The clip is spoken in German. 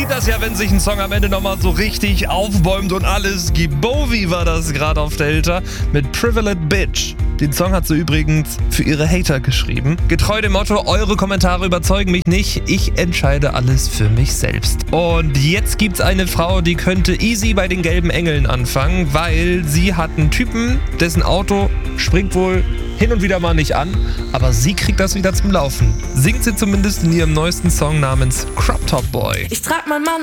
kennt das ja, wenn sich ein Song am Ende nochmal so richtig aufbäumt und alles gibt. Bowie war das gerade auf Delta mit Privileged Bitch. Den Song hat sie übrigens für ihre Hater geschrieben. Getreu dem Motto, eure Kommentare überzeugen mich nicht, ich entscheide alles für mich selbst. Und jetzt gibt's eine Frau, die könnte easy bei den gelben Engeln anfangen, weil sie hat einen Typen, dessen Auto springt wohl hin und wieder mal nicht an, aber sie kriegt das wieder zum Laufen. Singt sie zumindest in ihrem neuesten Song namens Crop Top Boy. Ich trag mein Mann